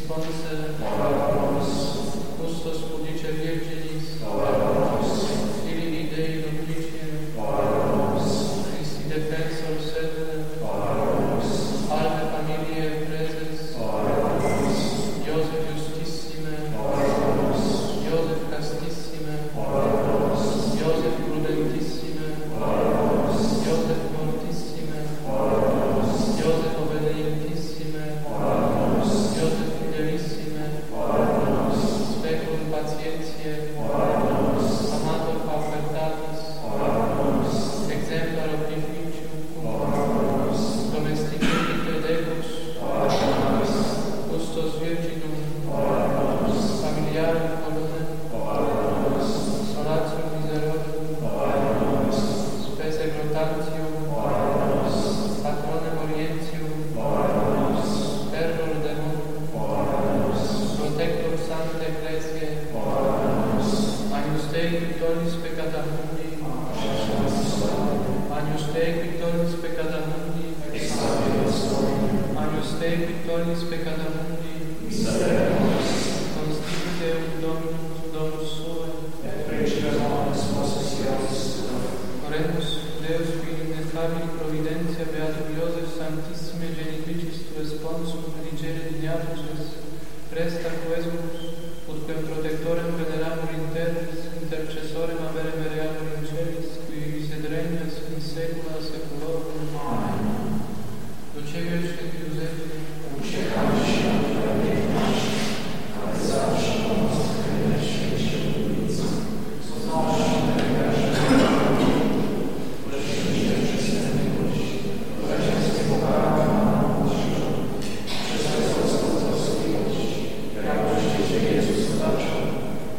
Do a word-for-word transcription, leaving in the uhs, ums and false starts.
sponsor, custos pudice virginis, Filii Dei Omnipotentis, Christi defensor sedere, Alme familiae preses, Iosef justissime, Iosef castissime, Iosef prudentissime, Iosef mortissime, Iosef obedientissime, Iosef fidelissime, Speculum patientiae, Amator paupertatis, Exemplar oblificium, Domesticate Deus, Custos Virginum, Familiarum Colonem, Solatium Miserorum, Spese Grotantium, Patronem Orientium, Terror Demonum, Protector Sanctae Ecclesiae, Agnus Dei Victoris Peccata Mundi, Agnus Dei Victoris Peccata Mundi, Agnus Dei Victoris Peccata Mundi, Constitute Dominus Domus Suae, Oremus Deus qui ineffabili providentia Beatum Iosef Sanctissime Genitricis Tue sponsum religere dignatus, presta quesumus, ut quem protectorem veneramur in terris, intercessorem averem reamur in celis, qui viset regnas in saecula saeculorum. Amen. Ducevi et Giuseppe,